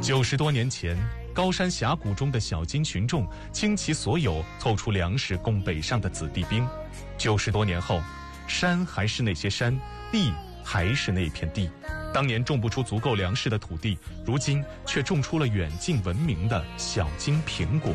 90多年前，高山峡谷中的小金群众倾其所有凑出粮食供北上的子弟兵。90多年后，山还是那些山，地还是那片地。当年种不出足够粮食的土地，如今却种出了远近闻名的小金苹果。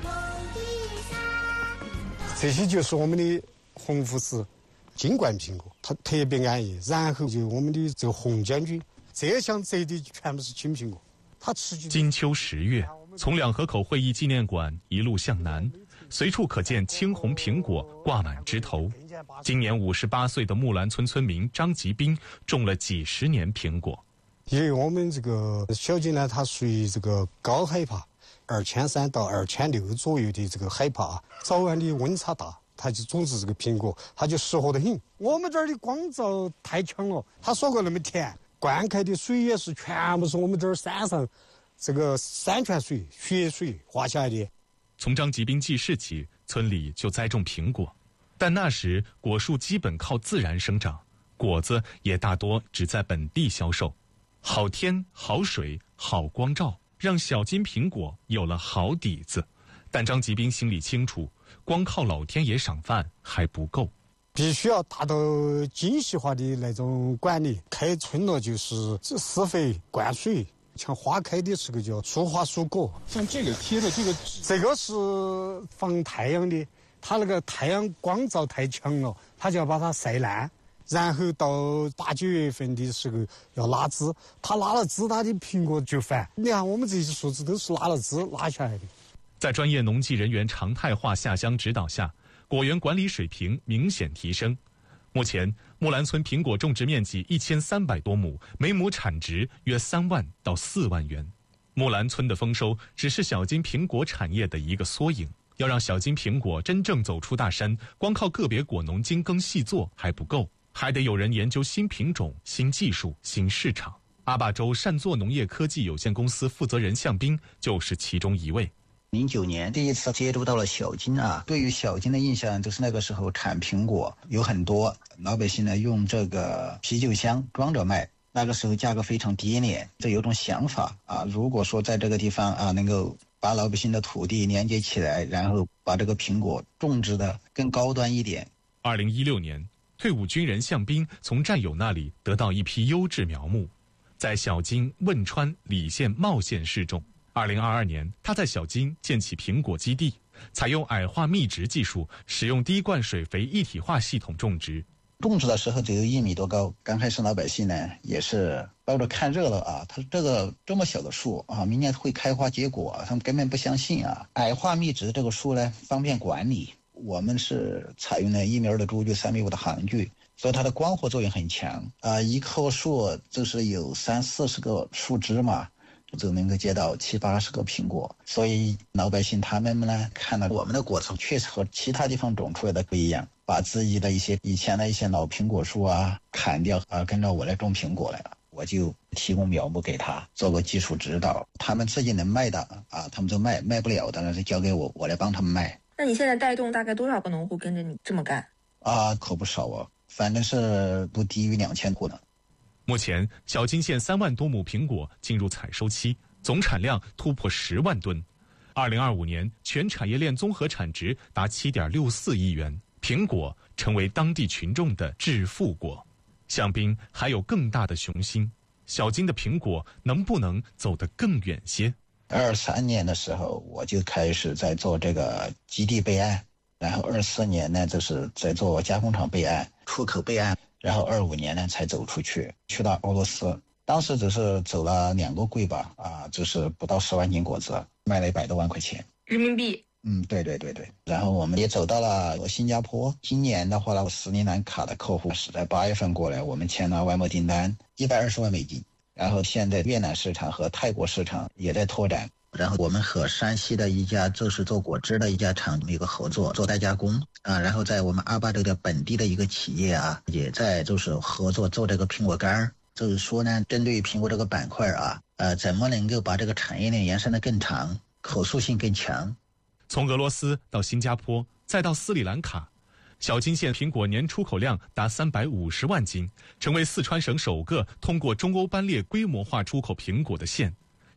这些就是我们的红富士金冠苹果，它特别安逸。然后就我们的这个红将军，这项这的全部是青苹果。它持续。 金秋10月，从两河口会议纪念馆一路向南，随处可见青红苹果挂满枝头。今年58岁的木兰村村民张吉兵种了几十年苹果。 因为我们这个小金呢，它属于这个高海拔，2300到2600左右的这个海拔，早晚的温差大，它就种植这个苹果，它就适合得很。我们这儿的光照太强了，它说过那么甜，灌溉的水也是全部是我们这儿山上这个山泉水、雪水化下来的。 从张吉兵记事起，村里就栽种苹果，但那时果树基本靠自然生长，果子也大多只在本地销售。好天、好水、好光照，让小金苹果有了好底子。但张吉兵心里清楚，光靠老天爷赏饭还不够， 必须要达到精细化的那种管理。开春了就是施肥、灌水，像花开的时候就要疏花疏果。 像这个贴的这个是防太阳的，它那个太阳光照太强了，它就要把它晒烂。然后到8、9月份的时候要拉枝，它拉了枝，它的苹果就烦。你看我们这些树枝都是拉了枝拉下来的。 在专业农技人员常态化下乡指导下，果园管理水平明显提升。目前，木兰村苹果种植面积1300多亩，每亩产值约3万到4万元。木兰村的丰收只是小金苹果产业的一个缩影。要让小金苹果真正走出大山，光靠个别果农精耕细作还不够，还得有人研究新品种、新技术、新市场。阿坝州善作农业科技有限公司负责人向兵就是其中一位。 09年第一次接触到了小金啊，对于小金的印象就是那个时候产苹果有很多，老百姓呢用这个啤酒箱装着卖，那个时候价格非常低廉，这有种想法啊，如果说在这个地方啊能够把老百姓的土地连接起来，然后把这个苹果种植的更高端一点。 2016年，退伍军人向兵从战友那里得到一批优质苗木，在小金、汶川、澧县、茂县试种。2022年，他在小金建起苹果基地，采用矮化密植技术，使用滴灌水肥一体化系统种植。 种植的时候只有1米多高，刚开始老百姓呢也是抱着看热闹啊，他这么小的树啊，明年会开花结果，他们根本不相信啊。矮化密植这个树呢方便管理，我们是采用了1米2的株距、3米5的行距，所以它的光合作用很强啊。一棵树就是有30-40个树枝嘛，就能够结到70-80个苹果，所以老百姓他们呢看到我们的果子确实和其他地方种出来的不一样，把自己的以前的一些老苹果树啊砍掉啊，跟着我来种苹果来了。我就提供苗木给他做个技术指导，他们自己能卖的啊，他们就卖不了的呢就交给我，我来帮他们卖。 那你现在带动大概多少个农户跟着你这么干啊？可不少啊，反正是不低于2000户呢。 目前，小金县3万多亩苹果进入采收期，总产量突破10万吨。2025年，全产业链综合产值达7.64亿元，苹果成为当地群众的致富果。向兵还有更大的雄心，小金的苹果能不能走得更远些 ？23年的时候，我就开始在做这个基地备案，然后24年呢，就是在做加工厂备案、出口备案，然后25年呢才走出去，去到俄罗斯。当时只是走了2个柜吧，就是不到10万斤果子，卖了100多万块钱人民币。 对。然后我们也走到了新加坡。今年的话呢，斯里兰卡的客户是在8月份过来，我们签了外贸订单120万美金。然后现在越南市场和泰国市场也在拓展。然后我们和山西的一家就是做果汁的一家厂一个合作，做代加工啊。然后在我们阿坝州的本地的一个企业啊，也在就是合作做这个苹果干。就是说呢，针对于苹果这个板块啊，怎么能够把这个产业链延伸得更长，可塑性更强。 从俄罗斯到新加坡，再到斯里兰卡，小金县苹果年出口量达350万斤，成为四川省首个通过中欧班列规模化出口苹果的县。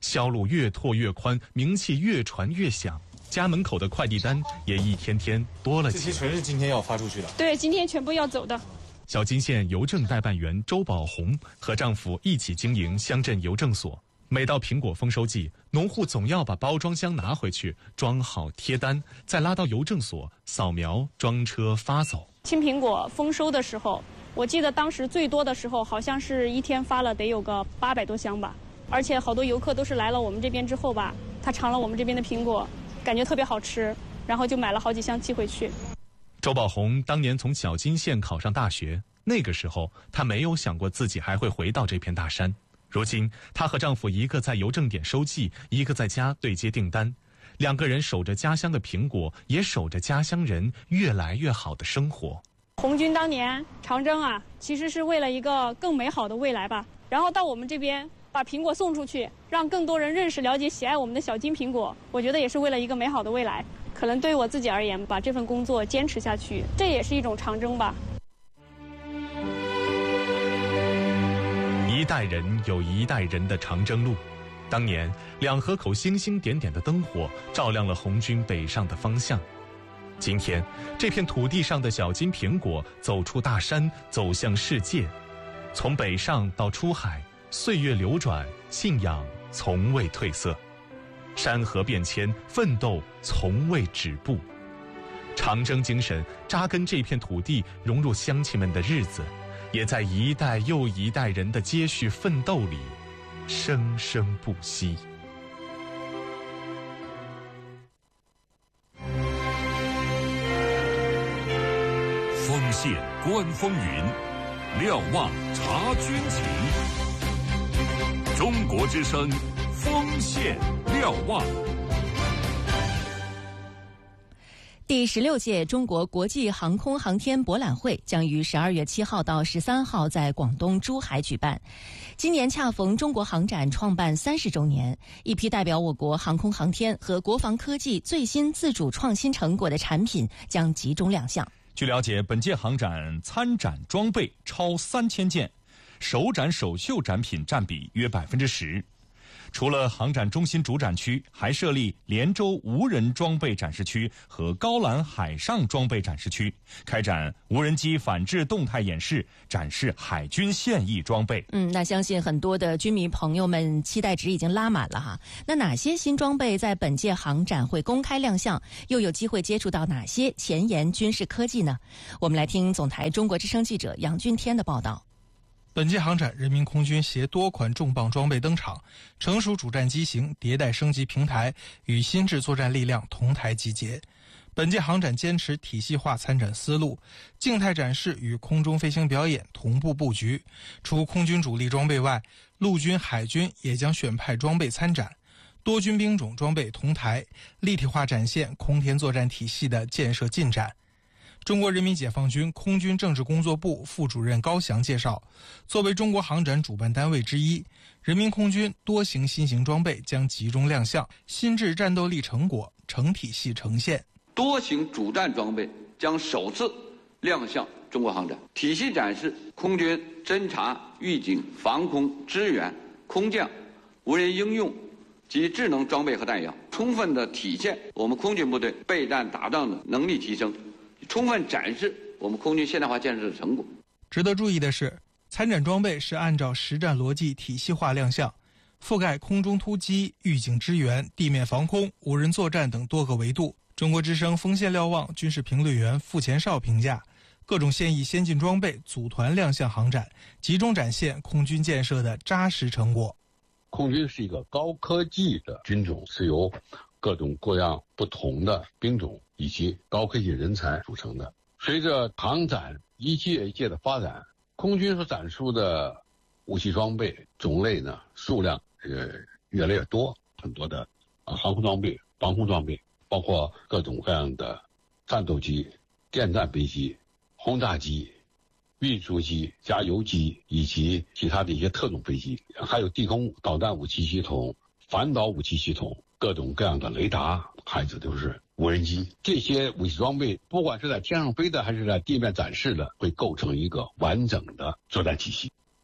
销路越拓越宽，名气越传越响，家门口的快递单也一天天多了起来。 这些全是今天要发出去的？ 对，今天全部要走的。 小金县邮政代办员周宝红和丈夫一起经营乡镇邮政所。每到苹果丰收季，农户总要把包装箱拿回去，装好贴单，再拉到邮政所扫描装车发走。 青苹果丰收的时候，我记得当时最多的时候好像是一天发了得有个800多箱吧，而且好多游客都是来了我们这边之后吧，他尝了我们这边的苹果，感觉特别好吃，然后就买了好几箱寄回去。 周宝红当年从小金县考上大学，那个时候她没有想过自己还会回到这片大山。如今，她和丈夫一个在邮政点收寄，一个在家对接订单，两个人守着家乡的苹果，也守着家乡人越来越好的生活。 红军当年长征啊，其实是为了一个更美好的未来吧。然后到我们这边把苹果送出去，让更多人认识、了解、喜爱我们的小金苹果，我觉得也是为了一个美好的未来。可能对于我自己而言，把这份工作坚持下去，这也是一种长征吧。 一代人有一代人的长征路，当年两河口星星点点的灯火照亮了红军北上的方向。今天，这片土地上的小金苹果走出大山，走向世界。从北上到出海，岁月流转，信仰从未褪色。山河变迁，奋斗从未止步。长征精神扎根这片土地，融入乡亲们的日子，也在一代又一代人的接续奋斗里生生不息。 丰县观风云，瞭望察军情。中国之声，丰县瞭望。 第16届中国国际航空航天博览会将于12月7号到13号在广东珠海举办。今年恰逢中国航展创办30周年，一批代表我国航空航天和国防科技最新自主创新成果的产品将集中亮相。 据了解，本届航展参展装备超3000件，首展首秀展品占比约10%。除了航展中心主展区，还设立连州无人装备展示区和高兰海上装备展示区，开展无人机反制动态演示，展示海军现役装备。 那相信很多的军迷朋友们期待值已经拉满了哈。那哪些新装备在本届航展会公开亮相？又有机会接触到哪些前沿军事科技呢？我们来听总台中国之声记者杨俊天的报道。 本届航展，人民空军携多款重磅装备登场，成熟主战机型、迭代升级平台与新制作战力量同台集结。本届航展坚持体系化参展思路，静态展示与空中飞行表演同步布局。除空军主力装备外，陆军、海军也将选派装备参展，多军兵种装备同台，立体化展现空天作战体系的建设进展。中国人民解放军空军政治工作部副主任高翔介绍，作为中国航展主办单位之一，人民空军多型新型装备将集中亮相，新制战斗力成果成体系呈现。 多型主战装备将首次亮相中国航展，体系展示空军侦察、预警、防空、支援、空降、无人应用及智能装备和弹药，充分的体现我们空军部队备战打仗的能力提升，充分展示我们空军现代化建设的成果。 值得注意的是，参展装备是按照实战逻辑体系化亮相，覆盖空中突击、预警支援、地面防空、无人作战等多个维度。中国之声丰县瞭望军事评论员傅前绍评价，各种现役先进装备组团亮相航展，集中展现空军建设的扎实成果。 空军是一个高科技的军种，是由各种各样不同的兵种以及高科技人才组成的。随着航展一届一届的发展，空军所展出的武器装备种类呢数量越来越多，很多的航空装备、防空装备，包括各种各样的战斗机、电战飞机、轰炸机、运输机、加油机以及其他的一些特种飞机，还有地空导弹武器系统、反导武器系统，各种各样的雷达，还有就是无人机。这些武器装备不管是在天上飞的还是在地面展示的，会构成一个完整的作战体系。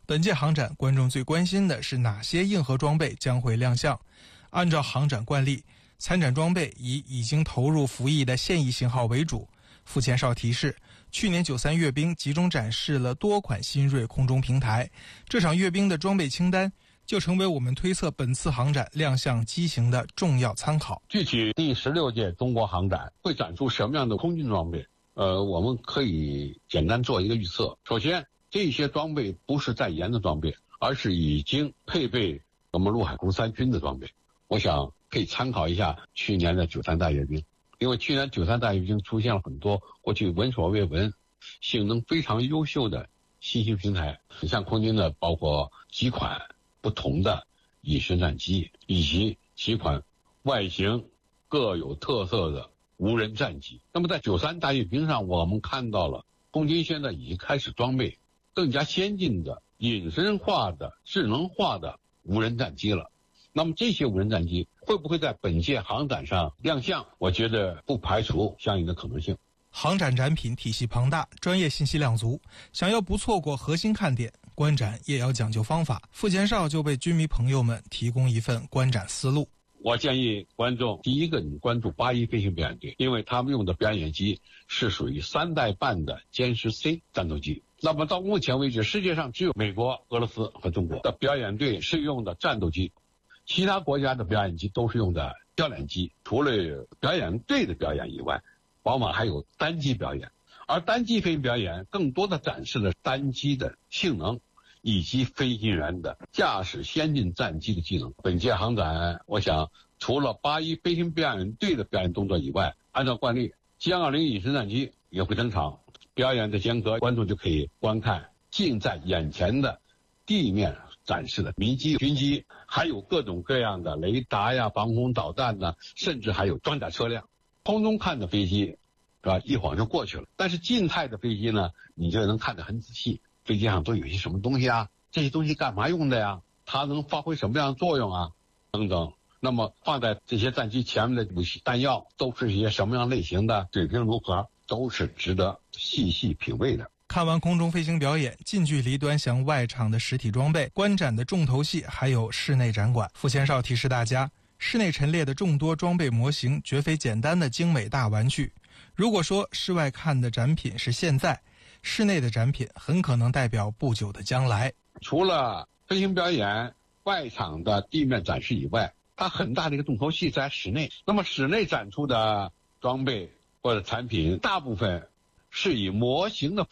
本届航展，观众最关心的是哪些硬核装备将会亮相？按照航展惯例，参展装备以已经投入服役的现役型号为主。傅前哨提示，去年93阅兵集中展示了多款新锐空中平台，这场阅兵的装备清单就成为我们推测本次航展亮相机型的重要参考。 具体第16届中国航展会展出什么样的空军装备？我们可以简单做一个预测。首先，这些装备不是在研的装备，而是已经配备我们陆海空三军的装备。我想可以参考一下去年的93大阅兵，因为去年93大阅兵出现了很多过去闻所未闻、性能非常优秀的新型平台。你像空军的包括几款不同的隐身战机，以及几款外形各有特色的无人战机。那么在93大阅兵上，我们看到了空军现在已经开始装备更加先进的隐身化的智能化的无人战机了。那么这些无人战机会不会在本届航展上亮相？我觉得不排除相应的可能性。 航展展品体系庞大，专业信息量足，想要不错过核心看点，观展也要讲究方法。傅前哨就为军迷朋友们提供一份观展思路。 我建议观众，第一个，你关注81飞行表演队，因为他们用的表演机是属于3代半的歼十 C 战斗机。那么到目前为止，世界上只有美国、俄罗斯和中国的表演队是用的战斗机，其他国家的表演机都是用的教练机。除了表演队的表演以外，往往还有单机表演，而单机飞行表演更多的展示了单机的性能以及飞行员的驾驶先进战机的技能。本届航展，我想除了81飞行表演队的表演动作以外，按照惯例，G220隐身战机也会登场。表演的间隔，观众就可以观看近在眼前的地面展示的民机、军机，还有各种各样的雷达呀、防空导弹呐，甚至还有装甲车辆。空中看的飞机，是吧？一晃就过去了。但是静态的飞机呢，你就能看得很仔细。飞机上都有些什么东西啊？这些东西干嘛用的呀？它能发挥什么样的作用啊？等等。那么放在这些战机前面的武器弹药都是一些什么样类型的？水平如何？都是值得细细品味的。 看完空中飞行表演，近距离端详外场的实体装备，观展的重头戏还有室内展馆。傅前哨提示大家，室内陈列的众多装备模型绝非简单的精美大玩具。如果说室外看的展品是现在，室内的展品很可能代表不久的将来。 除了飞行表演、外场的地面展示以外，它很大的一个重头戏在室内。那么室内展出的装备或者产品，大部分是以模型的